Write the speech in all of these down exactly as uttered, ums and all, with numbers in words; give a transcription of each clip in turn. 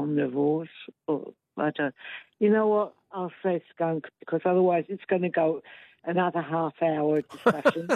omnivores. Or, I don't, you know what? I'll say skunk because otherwise it's going to go another half hour discussion.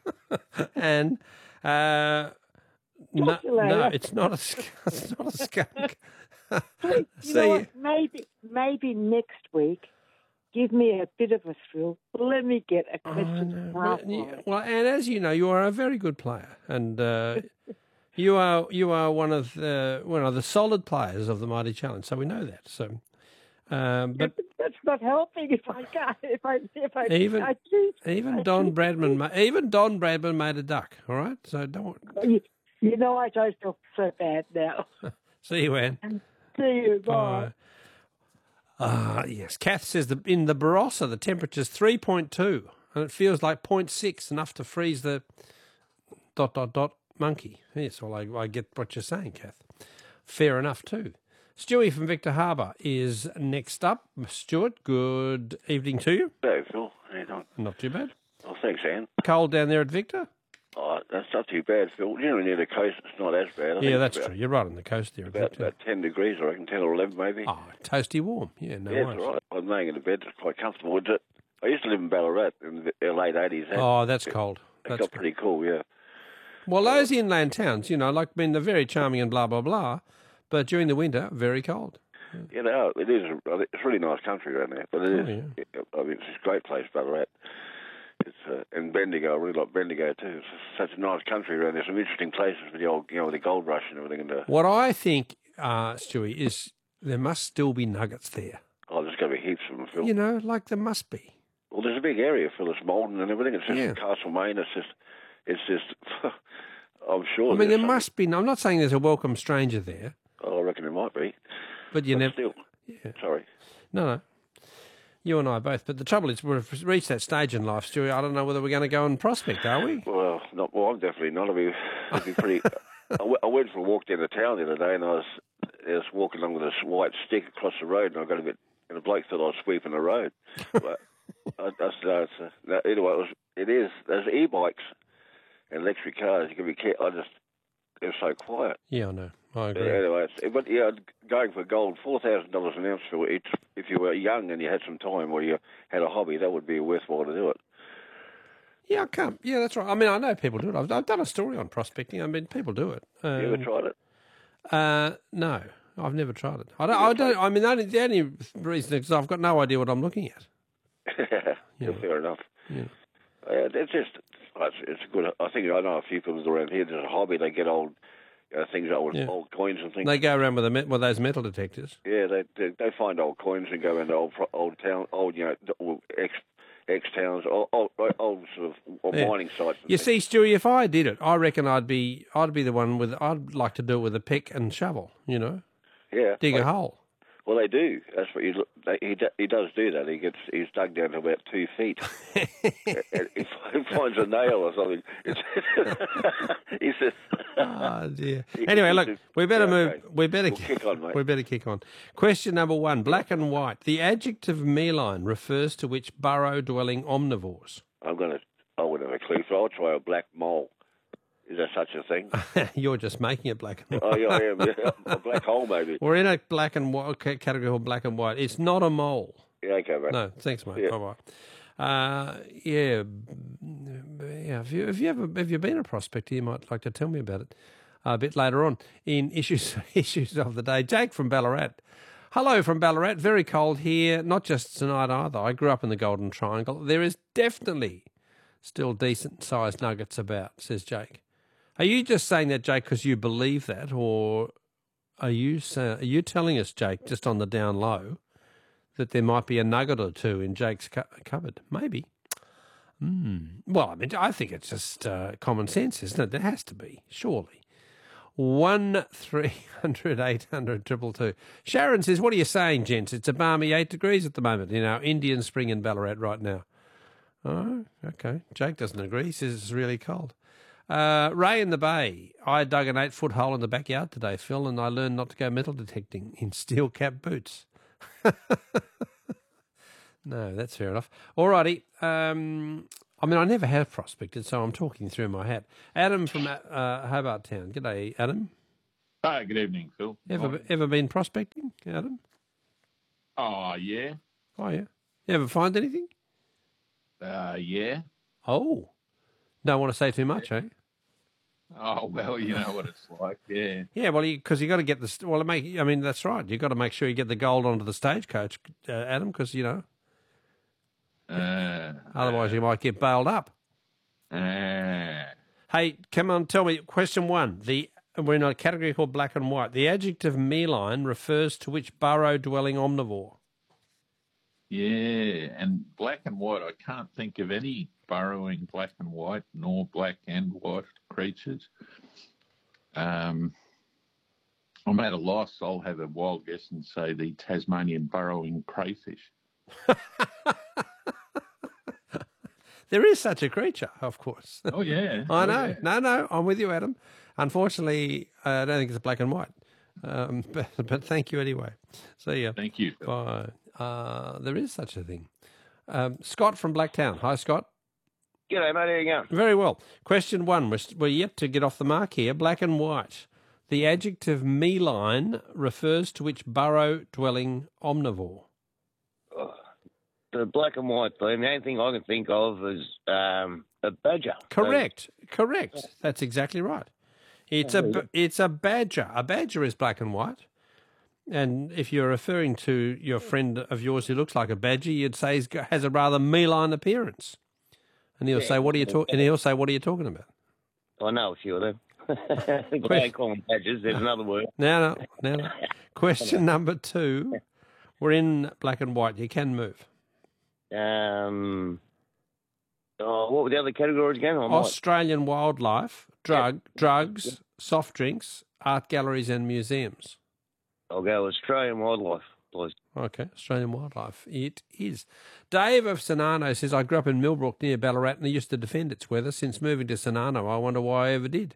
and uh, no, no, it's not a skunk. It's not a skunk. Please, you know what? Maybe, maybe next week, give me a bit of a thrill. Let me get a question. Oh, well, you, well, and as you know, you are a very good player, and uh, you are you are one of the one of the solid players of the Mighty Challenge. So we know that. So, um, but that's not helping. If I can't, if I if I even I choose, even I Don choose Bradman ma- even Don Bradman made a duck. All right, so don't. You, you know, I don't feel so bad now. See you, Anne. See you. Bye. Ah, uh, yes. Kath says that in the Barossa the temperature's three point two and it feels like zero point six, enough to freeze the dot, dot, dot monkey. Yes, well, I, I get what you're saying, Kath. Fair enough too. Stewie from Victor Harbour is next up. Stuart, good evening to you. Hello, Phil. How you doing? Not too bad. Oh, thanks, Anne. Cold down there at Victor? Oh, that's not too bad, Phil. Generally near the coast, it's not as bad. I yeah, that's about, true. You're right on the coast there. About, about ten degrees, I reckon, ten or eleven maybe. Oh, toasty warm. Yeah, no yeah, worries. it's all right. I'm laying in the bed. It's quite comfortable. It's, I used to live in Ballarat in the late eighties. Oh, that's it, cold. It That's got pretty cool, yeah. Well, those inland towns, you know, like, I mean, they're very charming and blah, blah, blah, but during the winter, very cold. Yeah, you know, it is. It's really nice country around there, but it oh, is. Yeah. I mean, it's a great place, Ballarat. It's uh, and Bendigo. I really like Bendigo too. It's such a nice country around there. Some interesting places with the old, you know, with the gold rush and everything. And, uh, what I think, uh, Stewie, is there must still be nuggets there. Oh, there's going to be heaps of them, Phil. You know, like there must be. Well, there's a big area, Phil. It's Malden and everything. It's just yeah. Castlemaine. It's just, it's just. I'm sure. I mean, there something. must be. I'm not saying there's a welcome stranger there. Oh, I reckon there might be. But you but never. Still. Yeah. Sorry. No, no. You and I both. But the trouble is, we've reached that stage in life, Stewie. I don't know whether we're going to go and prospect, are we? Well, not. Well, I'm definitely not. I'll be, I'll be pretty. I, w- I went for a walk down the town the other day, and I was, I was walking along with this white stick across the road, and I got a bit. And the bloke thought I was sweeping the road. But I, I said, no, it's a, no, anyway, it, was, it is. There's e-bikes and electric cars. You can be careful. I just. It was so quiet. Yeah, I know. I agree. Yeah, anyway, it's, but yeah, going for gold, four thousand dollars an ounce for it. If you were young and you had some time or you had a hobby, that would be worthwhile to do it. Yeah, I can't. Yeah, that's right. I mean, I know people do it. I've, I've done a story on prospecting. I mean, people do it. Um, you ever tried it? Uh, no, I've never tried it. I don't. I don't. I mean, the only, the only reason is I've got no idea what I'm looking at. yeah, yeah, fair enough. Yeah, uh, it's just. It's, it's good. I think I know a few people around here. There's a hobby. They get old. Uh, things, old, yeah. old coins and things. They go around with, the, with those metal detectors. Yeah, they, they they find old coins and go around to old old town, old you know, ex ex towns, old, old old sort of yeah. mining sites. You things. see, Stewie, if I did it, I reckon I'd be I'd be the one with. I'd like to do it with a pick and shovel. You know. Yeah. Dig like, a hole. Well, they do. That's what you, they, he he does do that. He gets he's dug down to about two feet. and he finds a nail or something. he says, "Oh dear." Anyway, look, we better yeah, move. okay. We better we'll kick on, mate. We better kick on. Question number one: black and white. The adjective meline refers to which burrow-dwelling omnivores? I'm gonna. I wouldn't have a clue. So I'll try a black mole. Is there such a thing? You're just making it black and white. Oh, yeah, I am. Yeah. A black hole, maybe. We're in a black and white category called black and white. It's not a mole. Yeah, okay, mate. No, thanks, mate. Yeah. Bye-bye. Uh, yeah, yeah. Have you, have you ever have you been a prospector? You might like to tell me about it a bit later on in issues issues of the day. Jake from Ballarat. Hello from Ballarat. Very cold here. Not just tonight either. I grew up in the Golden Triangle. There is definitely still decent-sized nuggets about, says Jake. Are you just saying that, Jake, because you believe that, or are you say, are you telling us, Jake, just on the down low, that there might be a nugget or two in Jake's cu- cupboard? Maybe. Mm. Well, I mean, I think it's just uh, common sense, isn't it? There has to be, surely. One three hundred eight hundred triple two. Sharon says, "What are you saying, gents? It's a balmy eight degrees at the moment in our Indian spring in Ballarat right now." Oh, okay. Jake doesn't agree. He says it's really cold. Uh, Ray in the Bay. I dug an eight-foot hole in the backyard today, Phil, and I learned not to go metal detecting in steel-cap boots. No, that's fair enough. All righty. Um, I mean, I never have prospected, so I'm talking through my hat. Adam from uh, Hobart Town. G'day, Adam. Hi, good evening, Phil. Ever Morning. ever been prospecting, Adam? Oh, yeah. Oh, yeah. You ever find anything? Uh, yeah. Oh, don't want to say too much, eh? Oh, well, you know what it's like, yeah. Yeah, well, because you, got to get the well. Make I mean, that's right. You got to make sure you get the gold onto the stagecoach, uh, Adam, because you know Uh, otherwise you might get bailed up. uh, Hey, come on, tell me. Question one. The we're in a category called black and white. The adjective meline refers to which burrow-dwelling omnivore? yeah, and black and white, I can't think of any burrowing black and white, nor black and white creatures. Um, I'm at a loss. I'll have a wild guess and say the Tasmanian burrowing crayfish. There is such a creature, of course. Oh, yeah. I Oh, know. yeah. No, no, I'm with you, Adam. Unfortunately, I don't think it's black and white. Um, but, but thank you anyway. See ya. Thank you, Phil. Bye. Uh, there is such a thing. Um, Scott from Blacktown. Hi, Scott. G'day, mate. How you going? Very well. Question one. We're, we're yet to get off the mark here. Black and white. The adjective meline refers to which burrow-dwelling omnivore? Oh, the black and white theme, the only thing I can think of is um, a badger. Correct. Correct. That's exactly right. It's a b- it's a badger. A badger is black and white. And if you're referring to your friend of yours who looks like a badger, you'd say he has a rather meline appearance. And he'll Yeah. say, "What are you talking?" And he'll say, "What are you talking about?" I know a few of them. I don't call them badgers. There's another word. No, no, no, no. Question number two. We're in black and white. You can move. Um, oh, what were the other categories again? I might- Australian wildlife, drug, drugs, soft drinks, art galleries and museums. I'll go Australian wildlife, please. Okay, Australian wildlife. It is. Dave of Sonano says, I grew up in Millbrook near Ballarat and I used to defend its weather. Since moving to Sonano, I wonder why I ever did.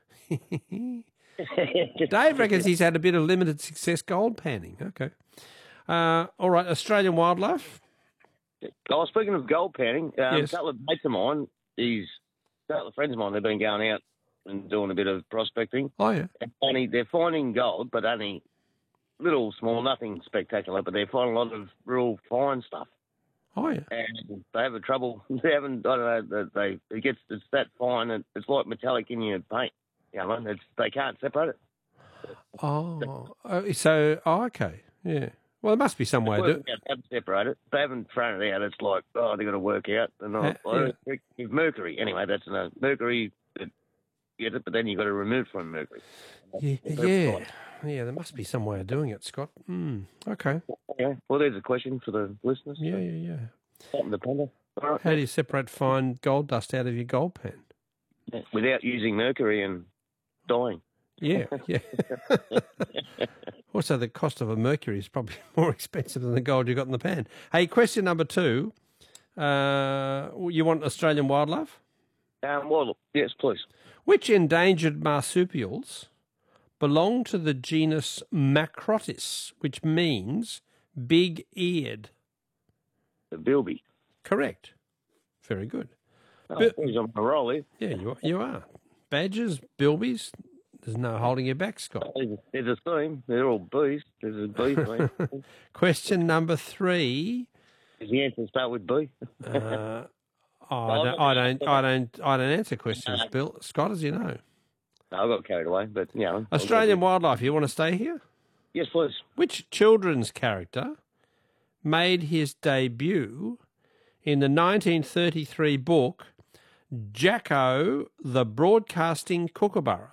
Dave reckons he's had a bit of limited success gold panning. Okay. Uh, all right, Australian wildlife. I was speaking of gold panning. Um, Yes. A couple of mates of mine, these a couple of friends of mine, they've been going out and doing a bit of prospecting. Oh, yeah. And only, they're finding gold, but only little, small, nothing spectacular, but they're finding a lot of real fine stuff. Oh, yeah. And they have a trouble. They haven't. I don't know. They, they it gets it's that fine. And it's like metallic in your paint. You know, it's, they can't separate it. Oh, oh, so, oh, okay. Yeah. Well, there must be some way to do Working it. out how to separate it. They haven't thrown it out. It's like, oh, they've got to work out. And I, Uh, I don't think if mercury. Anyway, that's no mercury. It, get it, but then you've got to remove from mercury. Yeah, That's yeah. fine. Yeah, there must be some way of doing it, Scott. Hmm. Okay. Yeah. Well, there's a question for the listeners. Yeah, yeah, yeah. Something to ponder. All right. How do you separate fine gold dust out of your gold pan? Without using mercury and dying. Yeah, yeah. Also, the cost of a mercury is probably more expensive than the gold you got in the pan. Hey, question number two. Uh, you want Australian wildlife? Um, well, yes, please. Which endangered marsupials belong to the genus Macrotis, which means big-eared? The bilby. Correct. Very good. Oh, But- geez, I'm on a roll here. Yeah, you are. You are. Badgers, bilbies, there's no holding you back, Scott. There's a, there's a theme. They're all bees. There's a bee theme. Question number three. Does the answer start with B? Uh, I don't, I don't, I don't, I don't answer questions, Bill. Scott, as you know. No, I got carried away, but, you know. Australian wildlife, you want to stay here? Yes, please. Which children's character made his debut in the nineteen thirty-three book Jacko the Broadcasting Kookaburra?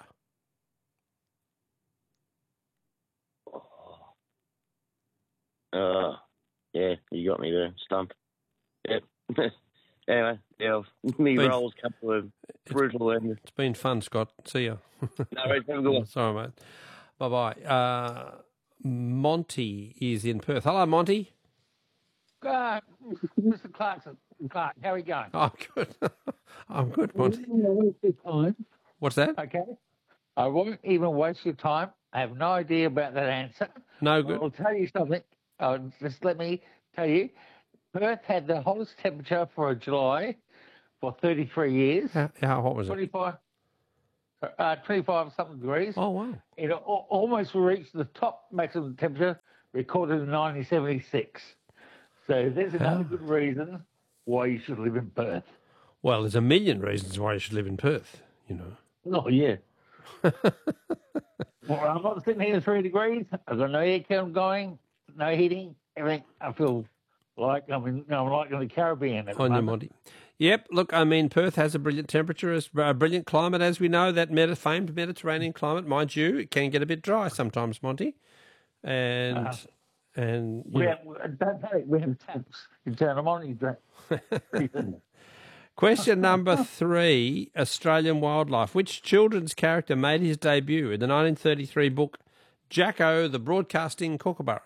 Uh, yeah, you got me there. Stumped. Yep. Anyway, yeah, me Been- rolls, couple of brutal and It's been fun, Scott. See ya. no, it's never good. Sorry, mate. Bye-bye. Uh, Monty is in Perth. Hello, Monty. Uh, Mister Clarkson, Clark, how are you going? I'm good. I'm good, Monty. Waste your time, What's that? okay? I won't even waste your time. I have no idea about that answer. No good. I'll tell you something. Oh, just let me tell you. Perth had the hottest temperature for a July for thirty-three years. How, how hot was it? twenty-five. uh, twenty-five something degrees. Oh, wow. It al- almost reached the top maximum temperature recorded in nineteen seventy-six. So there's another good reason why you should live in Perth. Well, there's a million reasons why you should live in Perth, you know. Oh, yeah. Well, I'm not sitting here at three degrees. I've got no aircon going, no heating, everything. I feel like I'm in, I'm like in the Caribbean at the On your moment. Monty. Yep, look, I mean, Perth has a brilliant temperature, a brilliant climate, as we know, that meta- famed Mediterranean climate. Mind you, it can get a bit dry sometimes, Monty. And, Uh-huh. and you We know. have, don't panic, we have taps. You turn them on, you drink. Question number three, Australian wildlife. Which children's character made his debut in the nineteen thirty-three book Jacko, the Broadcasting Kookaburra?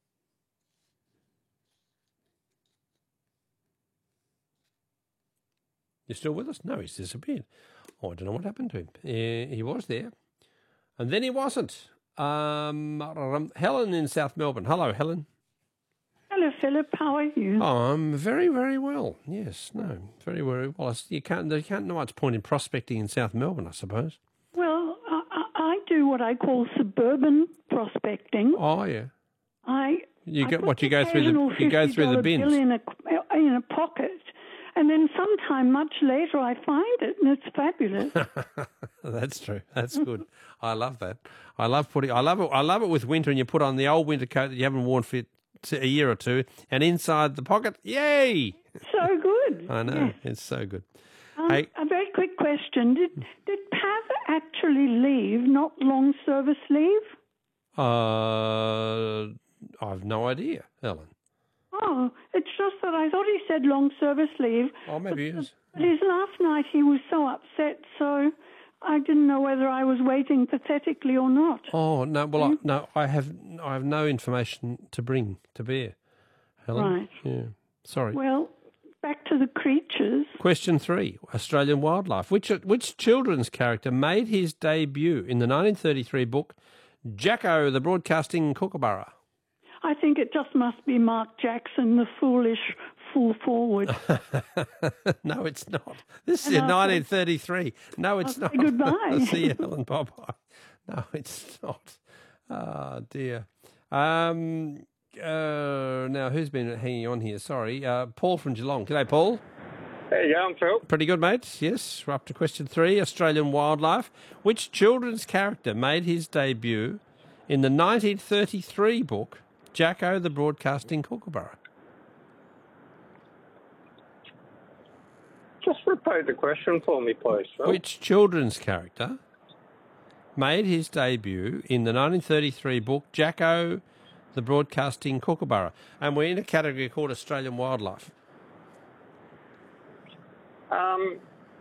You still with us? No, he's disappeared. Oh, I don't know what happened to him. Uh, he was there, and then he wasn't. Um, Helen in South Melbourne. Hello, Helen. Hello, Philip. How are you? Oh, I'm very, very well. Yes, no, very, very well. I- You can't, you can't know much point in prospecting in South Melbourne, I suppose. Well, I, I I do what I call suburban prospecting. Oh, yeah. I You I get put what you the go through the occasional you go through the fifty dollar bins. bill in a in a pocket, and then sometime much later I find it, and it's fabulous. That's true. That's good. I love that. I love putting. I love it. I love it with winter, and you put on the old winter coat that you haven't worn for a year or two, and inside the pocket, yay! So good. I know, Yes. it's so good. Um, Hey. A very quick question: Did did Pav actually leave, not long service leave? Uh, I've no idea, Ellen. Oh, it's just that I thought he said long service leave. Oh, maybe it is. But his last night he was so upset, so I didn't know whether I was waiting pathetically or not. Oh no. Well, I, no. I have. I have no information to bring to bear, Helen. Right. Yeah. Sorry. Well, back to the creatures. Question three: Australian wildlife. Which which children's character made his debut in the nineteen thirty-three book Jacko, the Broadcasting Kookaburra? I think it just must be Mark Jackson, the foolish fool forward. No, it's not. This is And in I'll nineteen thirty-three. No, it's I'll not. say goodbye. See you, Helen. Bye-bye. No, it's not. Oh, dear. Um, uh, now, who's been hanging on here? Sorry. Uh, Paul from Geelong. G'day, Paul. There you go, I'm Phil. Pretty good, mate. Yes, we're up to question three, Australian wildlife. Which children's character made his debut in the nineteen thirty-three book Jacko, the Broadcasting Kookaburra? Just repeat the question for me, please, Phil. Which children's character made his debut in the nineteen thirty-three book Jacko, the Broadcasting Kookaburra? And we're in a category called Australian wildlife. Um,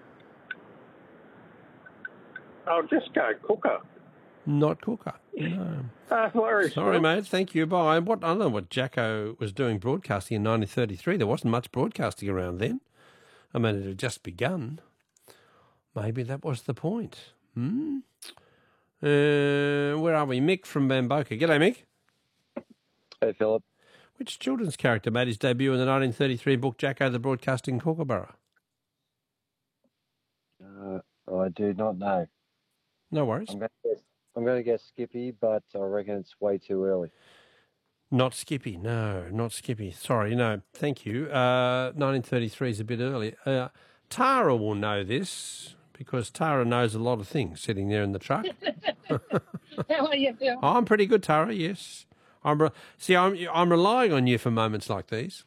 I'll just go Cooker. Not Cooker. No. Uh, worries, Sorry, Phil. mate. Thank you. Bye. What I don't know what Jacko was doing broadcasting in nineteen thirty-three. There wasn't much broadcasting around then. I mean, it had just begun. Maybe that was the point. Hmm? Uh, where are we? Mick from Bamboka. G'day, Mick. Hey, Philip. Which children's character made his debut in the nineteen thirty-three book Jacko, the Broadcasting Kookaburra? Uh, I do not know. No worries. I'm going to guess, I'm going to guess Skippy, but I reckon it's way too early. Not Skippy. No, not Skippy. Sorry, no. Thank you. Uh, nineteen thirty-three is a bit early. Uh, Tara will know this because Tara knows a lot of things sitting there in the truck. How are you, Phil? I'm pretty good, Tara. Yes, I'm. Re- See, I'm. I'm relying on you for moments like these.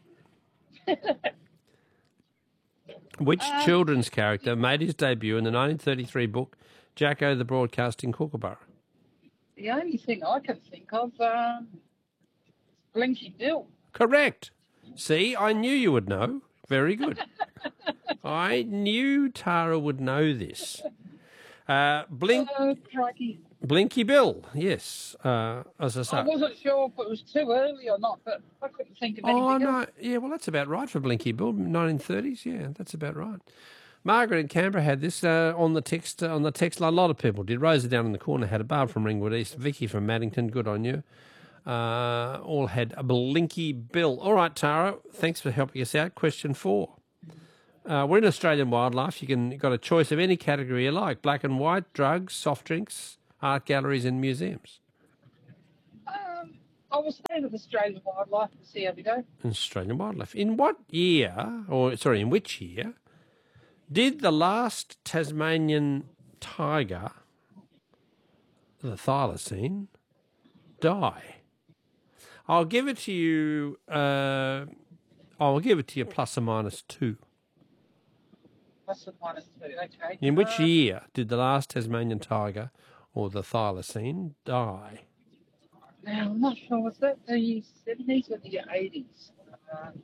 Which Um, children's character made his debut in the nineteen thirty-three book Jacko, the Broadcasting Kookaburra? The only thing I can think of, um, Blinky Bill. Correct. See, I knew you would know. Very good. I knew Tara would know this. Uh, Blink, Oh, crikey. Blinky Bill, yes. Uh, as I say. I wasn't sure if it was too early or not, but I couldn't think of anything Oh, else. no. Yeah, well, that's about right for Blinky Bill, nineteen thirties. Yeah, that's about right. Margaret in Canberra had this uh, on the text. Uh, on the text, a lot of people did. Rosa down in the corner had a Barb from Ringwood East. Vicky from Maddington, good on you. Uh, all had a Blinky Bill. All right, Tara, thanks for helping us out. Question four. Uh, we're in Australian Wildlife. You can you've got a choice of any category you like: black and white, drugs, soft drinks, art galleries, and museums. Um, I will stay with Australian Wildlife and see how we go. Australian Wildlife. In what year, or sorry, in which year, did the last Tasmanian tiger, the thylacine, die? I'll give it to you. Uh, I'll give it to you plus or minus two. Plus or minus two, okay. In which Uh, year did the last Tasmanian tiger, or the thylacine, die? Now, I'm not sure, was that the seventies or the eighties? Um,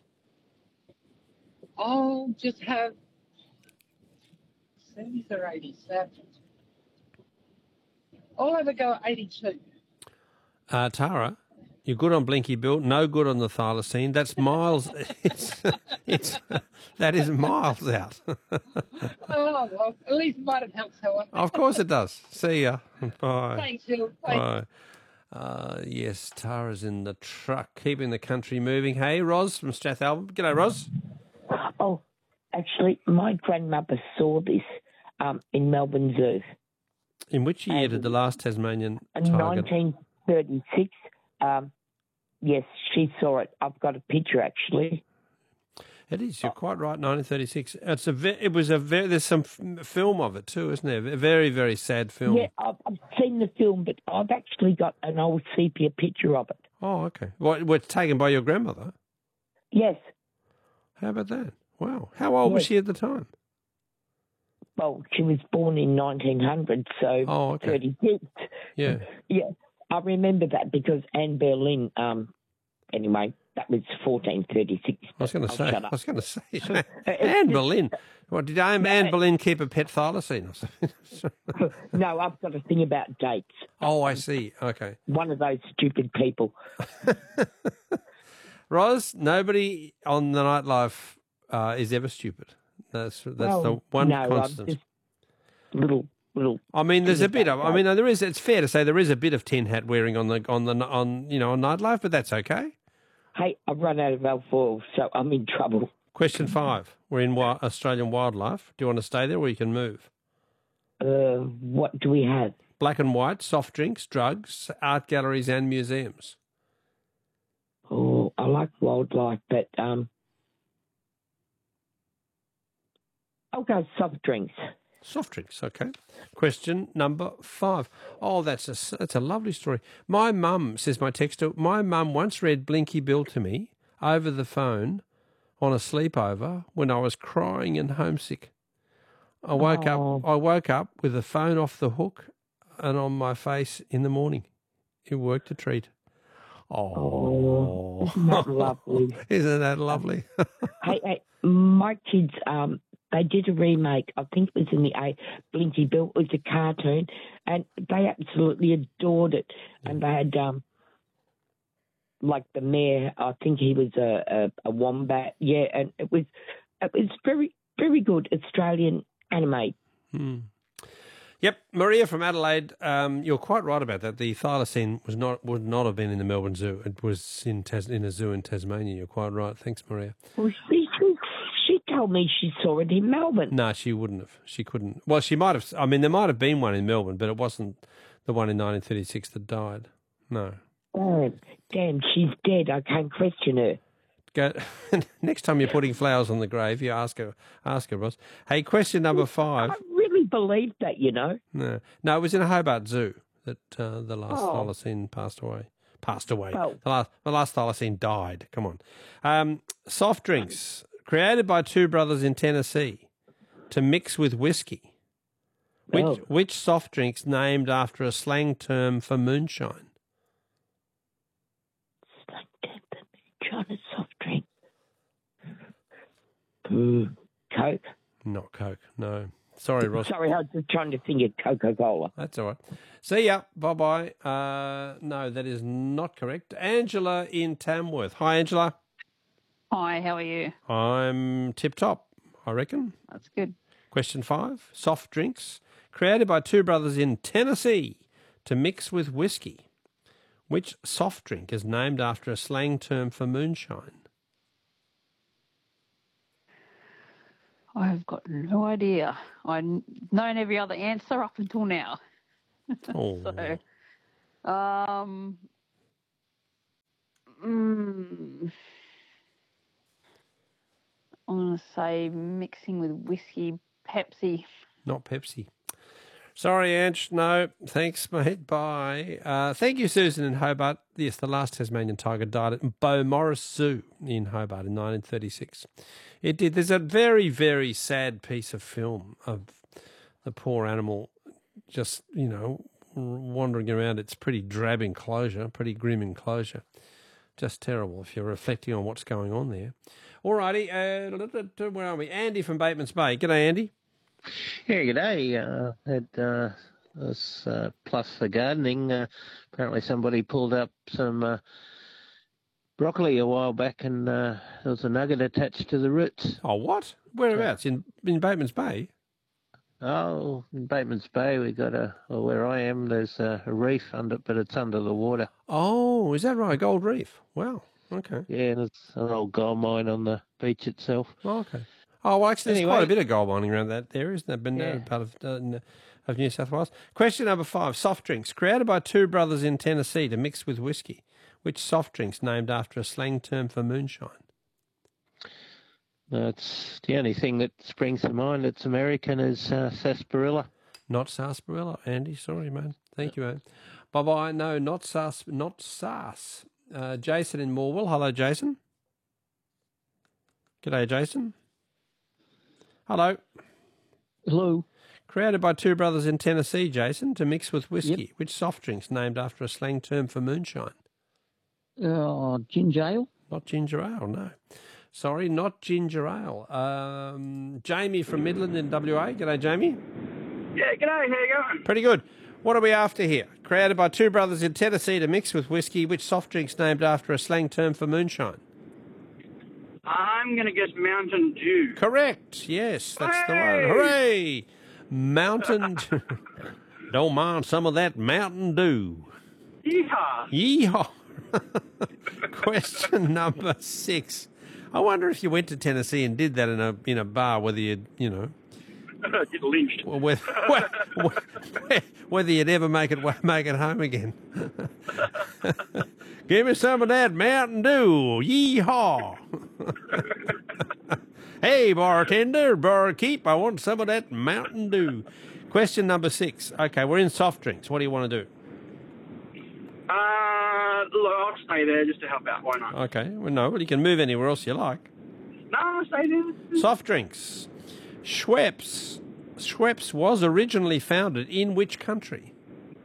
I'll just have seventies or eighties. Uh, I'll have a go at eighty-two. Uh, Tara, you're good on Blinky Bill, no good on the thylacine. That's miles. it's, it's, that is miles out. Oh, well, at least it might have helped someone. Of course it does. See ya. Bye. Thanks, Phil. Bye. Bye. Uh, yes, Tara's in the truck, keeping the country moving. Hey, Ros from Strathalbyn. G'day, Ros. Oh, actually, my grandmother saw this um, in Melbourne Zoo. In which year did the last Tasmanian In tiger? nineteen thirty-six. Um, yes, she saw it. I've got a picture, actually. It is. You're quite right. nineteen thirty-six. It's a. Ve- it was a. Ve- there's some f- film of it too, isn't there? A very, very sad film. Yeah, I've, I've seen the film, but I've actually got an old sepia picture of it. Oh, okay. Well, was taken by your grandmother? Yes. How about that? Wow. How old was Yes. she at the time? Well, she was born in nineteen hundred, so Oh, okay. thirty-six. Yeah. Yeah, I remember that because Anne Boleyn, um, anyway, that was fourteen thirty-six. I was going to I'll say. shut I up. was going to say. Anne Boleyn. What did Anne, Anne Boleyn keep a pet thylacine or something? No, I've got a thing about dates. Oh, I see. Okay. One of those stupid people. Ros, nobody on the nightlife uh, is ever stupid. That's that's Well, the one no, I'm constant. just little, little. I mean, there's a bit of. I about mean, there is. It's fair to say there is a bit of tin hat wearing on the on the on you know on nightlife, but that's okay. Hey, I've run out of alcohol, so I'm in trouble. Question five. We're in wi- Australian Wildlife. Do you want to stay there, or you can move? Uh, what do we have? Black and white, soft drinks, drugs, art galleries, and museums. Oh, I like wildlife, but um, I'll go soft drinks. Soft drinks, okay. Question number five. Oh, that's a, that's a lovely story. My mum, says my texter, my mum once read Blinky Bill to me over the phone on a sleepover when I was crying and homesick. I woke Oh. up I woke up with the phone off the hook and on my face in the morning. It worked a treat. Oh, Isn't that lovely? Isn't that lovely? hey, hey, my kids, um, they did a remake. I think it was in the A. Blinky Bill. It was a cartoon, and they absolutely adored it. And they had, um, like the mayor. I think he was a, a, a wombat. Yeah, and it was it was very very good Australian anime. Hmm. Yep, Maria from Adelaide. Um, you're quite right about that. The thylacine was not would not have been in the Melbourne Zoo. It was in Tas- in a zoo in Tasmania. You're quite right. Thanks, Maria. Well, she, she, she told me she saw it in Melbourne. No, she wouldn't have. She couldn't. Well, she might have. I mean, there might have been one in Melbourne, but it wasn't the one in nineteen thirty-six that died. No. Oh, damn, she's dead. I can't question her. Go next time you're putting flowers on the grave, you ask her. Ask her, Ross. Hey, question number five. I really believed that, you know. No, no, it was in a Hobart Zoo that uh, the last Oh. thylacine passed away. Passed away. Oh. The last, the last thylacine died. Come on. Um, soft drinks created by two brothers in Tennessee to mix with whiskey. Which Oh. which soft drinks named after a slang term for moonshine? Trying a soft drink. Mm, Coke. Not Coke. No. Sorry, Ross. Sorry, I was just trying to think of Coca-Cola. That's all right. See ya. Bye bye. Uh, no, that is not correct. Angela in Tamworth. Hi, Angela. Hi, how are you? I'm tip top, I reckon. That's good. Question five. Soft drinks created by two brothers in Tennessee to mix with whiskey. Which soft drink is named after a slang term for moonshine? I've got no idea. I've known every other answer up until now. Oh. So, um, mm, I'm going to say mixing with whiskey, Pepsi. Not Pepsi. Sorry, Ange. No, thanks, mate. Bye. Uh, thank you, Susan in Hobart. Yes, the last Tasmanian tiger died at Beaumaris Zoo in Hobart in nineteen thirty-six. It did. There's a very, very sad piece of film of the poor animal just, you know, wandering around. It's pretty drab enclosure, pretty grim enclosure. Just terrible if you're reflecting on what's going on there. All righty. Uh, where are we? Andy from Bateman's Bay. G'day, Andy. Yeah, g'day. Uh, had uh, this uh, plus for gardening. Uh, apparently, somebody pulled up some uh, broccoli a while back, and uh, there was a nugget attached to the roots. Oh, what? Whereabouts? In in Bateman's Bay? Oh, in Bateman's Bay, we got a. Well, where I am, there's a, a reef under, but it's under the water. Oh, is that right? Gold Reef. Wow. Okay. Yeah, and it's an old gold mine on the beach itself. Oh, okay. Oh, well, actually, there's Anyway. quite a bit of gold mining around that area, isn't there? Been Yeah. part of, uh, n- of New South Wales. Question number five. Soft drinks. Created by two brothers in Tennessee to mix with whiskey. Which soft drinks named after a slang term for moonshine? That's the only thing that springs to mind that's American is uh, sarsaparilla. Not sarsaparilla, Andy. Sorry, man. Thank you, man. Bye-bye. No, not sars. Not sars. Uh, Jason in Morwell. Hello, Jason. G'day, Jason. Hello. Hello. Created by two brothers in Tennessee, Jason, to mix with whiskey. Yep. Which soft drinks named after a slang term for moonshine? Uh, ginger ale? Not ginger ale, no. Sorry, not ginger ale. Um, Jamie from Midland in W A. G'day, Jamie. Yeah, g'day, how you going? Pretty good. What are we after here? Created by two brothers in Tennessee to mix with whiskey. Which soft drinks named after a slang term for moonshine? I'm going to guess Mountain Dew. Correct. Yes, that's Hooray! the one. Hooray! Mountain Dew. Don't mind some of that Mountain Dew. Yeehaw! Yeehaw. Question number six. I wonder if you went to Tennessee and did that in a in a bar, whether you'd, you know, Get lynched. whether, whether you'd ever make it make it home again. Give me some of that Mountain Dew. Yeehaw. Hey, bartender, barkeep, I want some of that Mountain Dew. Question number six. Okay, we're in soft drinks. What do you want to do? Uh, look, I'll stay there just to help out. Why not? Okay, well, no, well, you can move anywhere else you like. No, I'll stay there. Soft drinks. Schweppes. Schweppes was originally founded in which country?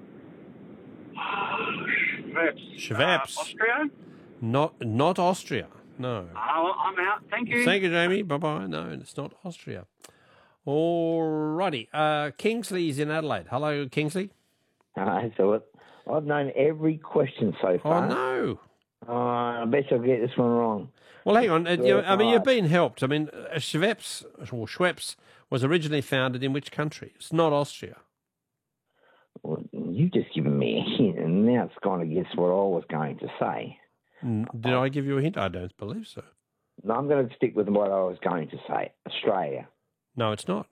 Schweppes. Schweppes. Uh, Austria? Not not Austria. No. Oh, I'm out. Thank you. Thank you, Jamie. Bye-bye. No, it's not Austria. All righty. Uh, Kingsley's in Adelaide. Hello, Kingsley. Hi, so I've known every question so far. Oh, no. Uh, I bet I'll get this one wrong. Well, hang on. Uh, Sure, you, I mean, you've right. been helped. I mean, uh, Schweppes, or Schweppes was originally founded in which country? It's not Austria. Well, you've just given me a hint, and now it's gone against what I was going to say. N- Did I give you a hint? I don't believe so. No, I'm going to stick with what I was going to say. Australia. No, it's not.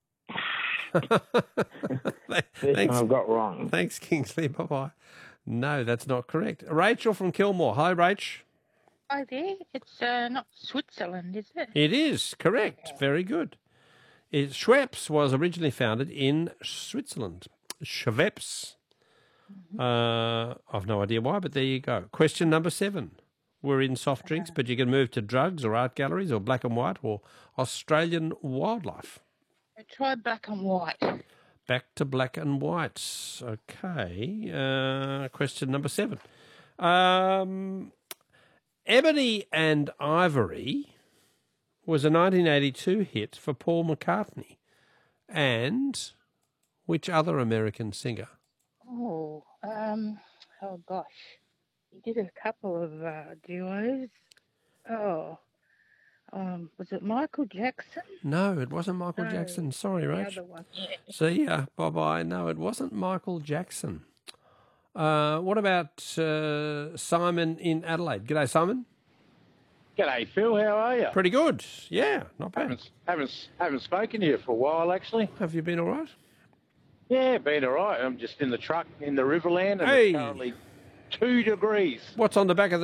This one I've got wrong. Thanks, Kingsley. Bye-bye. No, that's not correct. Rachel from Kilmore. Hi, Rach. Hi there. It's uh, not Switzerland, is it? It is correct. Very good. It, Schweppes was originally founded in Switzerland. Schweppes. Uh, I've no idea why, but there you go. Question number seven. We're in soft drinks, but you can move to drugs or art galleries or black and white or Australian wildlife. Try black and white. Back to black and whites. Okay. Uh, question number seven. Um, Ebony and Ivory was a nineteen eighty-two hit for Paul McCartney. And which other American singer? Oh, um, oh gosh. He did a couple of uh, duos. Oh, um, was it Michael Jackson? No, it wasn't Michael No, Jackson. Sorry, the Rach. other one, yeah. See ya. Bye-bye. No, it wasn't Michael Jackson. Uh, what about uh, Simon in Adelaide? G'day, Simon. G'day, Phil. How are you? Pretty good. Yeah, not bad. Haven't, haven't, haven't spoken to you for a while, actually. Have you been all right? Yeah, been all right. I'm just in the truck in the Riverland, and Hey. it's currently two degrees. What's on the back of the